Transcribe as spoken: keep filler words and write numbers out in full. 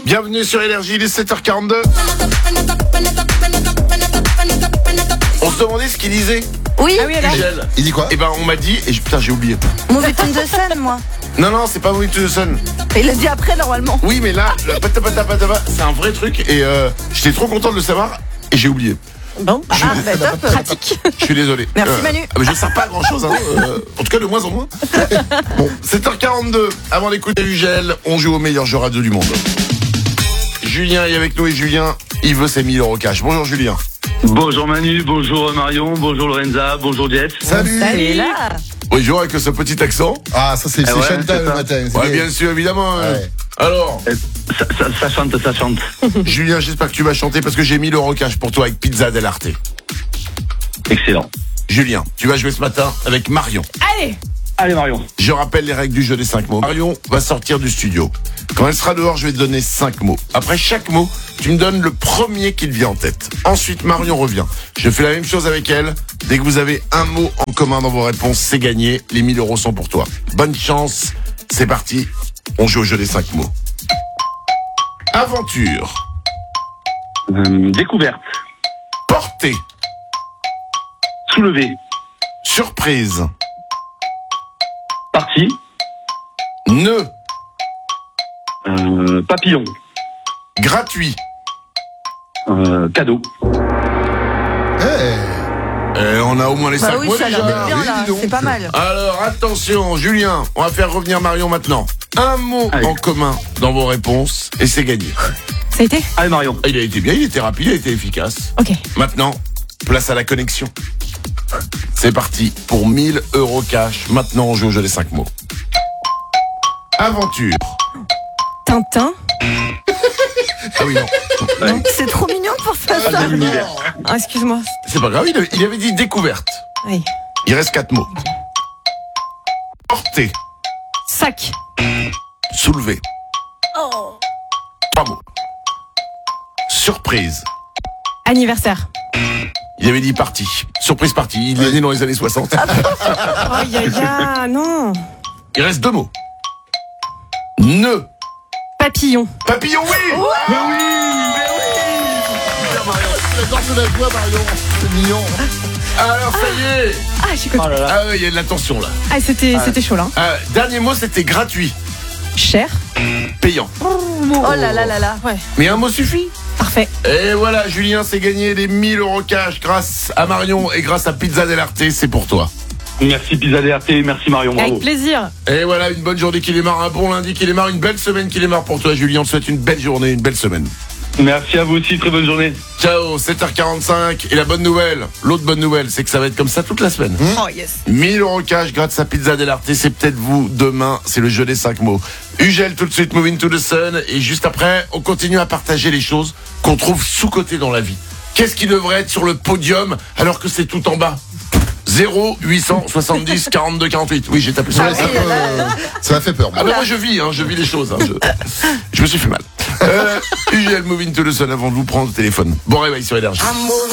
Bienvenue sur Énergie, il est sept heures quarante-deux. On se demandait ce qu'il disait. Oui, Ah oui, alors Ugel. Il dit quoi? Eh ben on m'a dit, et je- putain j'ai oublié. Movie to the Sun, moi. Non non c'est pas Moving to the Sun. Il l'a dit après, normalement. Oui mais là, le patapata patapa, c'est un vrai truc et euh, j'étais trop content de le savoir et j'ai oublié. Bon, Ah, bah, top. pratique. Je suis désolé. Merci, Manu. ah, mais je ne sers pas à grand chose, hein. euh, en tout cas de moins en moins. Bon, sept heures quarante-deux, avant d'écouter Ugel, on joue au meilleur jeu radio du monde. Julien est avec nous et Julien, il veut ses mille euros cash. Bonjour Julien. Bonjour Manu, bonjour Marion, bonjour Lorenza, bonjour Jess. Salut. Et là, Bonjour avec ce petit accent. Ah, ça c'est Eh c'est ouais, Chantal c'est le ça. matin. c'est Ouais, bien. bien sûr, évidemment. hein. Ouais. Alors, Euh, Ça, ça, ça chante, ça chante. Julien, j'espère que tu vas chanter parce que j'ai mille euros cash pour toi avec Pizza Del Arte. Excellent. Julien, tu vas jouer ce matin avec Marion. Allez, Allez Marion. Je rappelle les règles du jeu des cinq mots. Marion va sortir du studio. Quand elle sera dehors, je vais te donner cinq mots. Après chaque mot, tu me donnes le premier qui te vient en tête. Ensuite, Marion revient. Je fais la même chose avec elle. Dès que vous avez un mot en commun dans vos réponses, c'est gagné. Les mille euros sont pour toi. Bonne chance. C'est parti. On joue au jeu des cinq mots. Aventure. Euh, découverte. Portée. Soulevé. Surprise. Parti. Nœud. Euh, papillon. Gratuit. Euh, cadeau. Eh, Euh, on a au moins les bah cinq oui, mots ça a l'air déjà. d'être bien, oui, là. dis donc. C'est pas mal. Alors attention, Julien, on va faire revenir Marion maintenant. Un mot Allez. en commun dans vos réponses et c'est gagné. ça a été Allez Marion. Il a été bien, il était rapide, il a été efficace. Ok. Maintenant, place à la connexion. C'est parti pour mille euros cash. Maintenant, on joue au jeu des cinq mots. Aventure. Tintin. Ah oui, non. Ouais. C'est trop mignon pour faire ça. De l'univers. Ah, excuse-moi. C'est pas grave, il avait, il avait dit découverte. Allez. Il reste quatre mots. Portée. Sac. Soulevé. Trois mots. Surprise. Anniversaire. Il avait dit parti. Surprise parti. Il est né dans les années soixante. Aïe, aïe, aïe, non. Il reste deux mots. Nœud. Papillon. Papillon, oui. Mais oui, mais j'adore ce la voix, Marion. C'est mignon. Alors ça y est. Ah, je suis oui. Oh contente. là là. Ah ouais, il y a de la tension là. Ah, c'était, c'était chaud, là. Ah, dernier mot, c'était gratuit. Cher. Payant. Oh là là là là. Ouais. Mais un mot suffit. Parfait. Et voilà, Julien s'est gagné les mille euros cash grâce à Marion et grâce à Pizza Del Arte, c'est pour toi. Merci Pizza D R T, merci Marion, bravo. Avec plaisir. Et voilà, une bonne journée qui démarre, un bon lundi qui démarre, une belle semaine qui démarre pour toi, Julien. On te souhaite une belle journée, une belle semaine. Merci à vous aussi, très bonne journée. Ciao, sept heures quarante-cinq. Et la bonne nouvelle, l'autre bonne nouvelle, c'est que ça va être comme ça toute la semaine. Oh, yes. mille euros cash grâce à Pizza Del Arte, c'est peut-être vous demain, c'est le jeu des cinq mots. Ugel tout de suite, Moving to the Sun, et juste après, on continue à partager les choses qu'on trouve sous-côté dans la vie. Qu'est-ce qui devrait être sur le podium alors que c'est tout en bas? zéro huit cent soixante-dix quarante-deux quarante-huit. Oui, j'ai tapé sur Ouais, les ça, oui, là, euh, ça m'a fait peur. Ah ben moi je vis, hein, je vis les choses. Hein, je... je me suis fait mal. Euh, Ugel, Moving to the Sun avant de vous prendre au téléphone. Bon réveil sur Énergie.